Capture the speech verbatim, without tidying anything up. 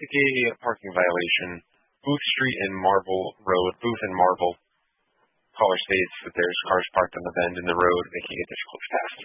traffic a parking violation. Booth Street and Marble Road, Booth and Marble. Caller states that there's cars parked on the bend in the road, making it difficult to pass through.